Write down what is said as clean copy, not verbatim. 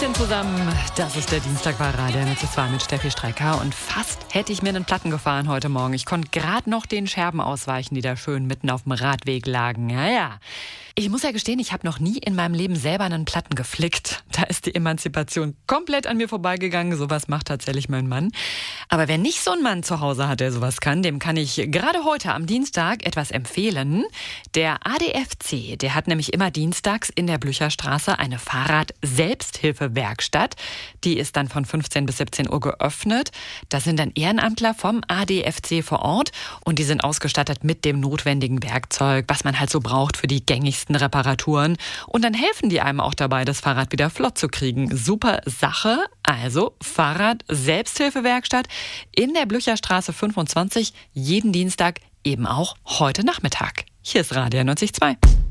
Hallöchen zusammen. Das ist der Dienstag bei Radio 102 mit Steffi Strecker. Und fast hätte ich mir einen Platten gefahren heute Morgen. Ich konnte gerade noch den Scherben ausweichen, die da schön mitten auf dem Radweg lagen. Ja. Ich muss ja gestehen, ich habe noch nie in meinem Leben selber einen Platten geflickt. Da ist die Emanzipation komplett an mir vorbeigegangen. Sowas macht tatsächlich mein Mann. Aber wer nicht so einen Mann zu Hause hat, der sowas kann, dem kann ich gerade heute am Dienstag etwas empfehlen. Der ADFC, der hat nämlich immer dienstags in der Blücherstraße eine Fahrrad-Selbsthilfe-Werkstatt. Die ist dann von 15 bis 17 Uhr geöffnet. Da sind dann Ehrenamtler vom ADFC vor Ort und die sind ausgestattet mit dem notwendigen Werkzeug, was man halt so braucht für die gängigsten Reparaturen. Und dann helfen die einem auch dabei, das Fahrrad wieder flott zu kriegen. Super Sache. Also Fahrrad-Selbsthilfe-Werkstatt in der Blücherstraße 25, jeden Dienstag, eben auch heute Nachmittag. Hier ist Radio 92.2.